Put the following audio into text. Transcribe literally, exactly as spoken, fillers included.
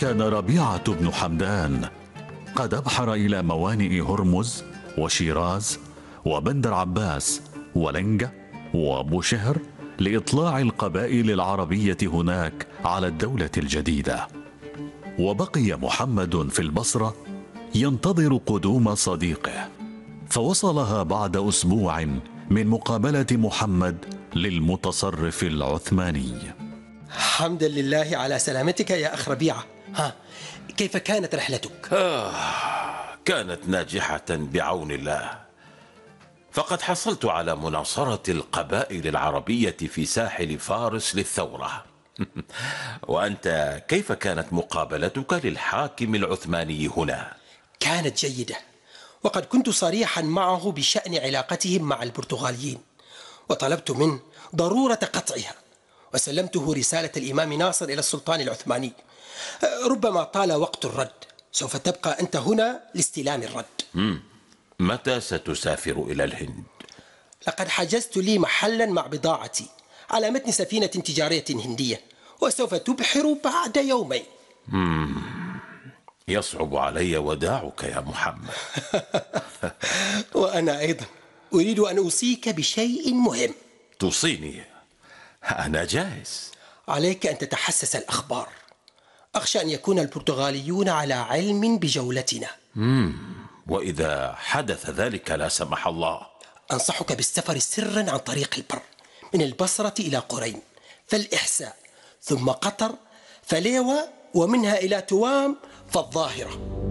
كان ربيعة بن حمدان قد أبحر إلى موانئ هرمز وشيراز وبندر عباس ولنجة وبوشهر لإطلاع القبائل العربية هناك على الدولة الجديدة. وبقي محمد في البصرة ينتظر قدوم صديقه، فوصلها بعد أسبوع من مقابلة محمد للمتصرف العثماني. حمدا لله على سلامتك يا أخ ربيعة. ها، كيف كانت رحلتك؟ آه، كانت ناجحة بعون الله، فقد حصلت على مناصرة القبائل العربية في ساحل فارس للثورة. وأنت كيف كانت مقابلتك للحاكم العثماني هنا؟ كانت جيدة، وقد كنت صريحا معه بشأن علاقتهم مع البرتغاليين، وطلبت منه ضرورة قطعها، وسلمته رسالة الإمام ناصر إلى السلطان العثماني. ربما طال وقت الرد، سوف تبقى أنت هنا لاستلام الرد. مم. متى ستسافر إلى الهند؟ لقد حجزت لي محلا مع بضاعتي على متن سفينة تجارية هندية، وسوف تبحر بعد يومين. مم. يصعب علي وداعك يا محمد. وأنا أيضا أريد أن أوصيك بشيء مهم. توصيني؟ أنا جاهز. عليك أن تتحسس الأخبار، أخشى أن يكون البرتغاليون على علم بجولتنا. مم. وإذا حدث ذلك لا سمح الله؟ أنصحك بالسفر سرا عن طريق البر من البصرة إلى قرين، فالإحساء، ثم قطر، فليوى، ومنها إلى توام فالظاهرة.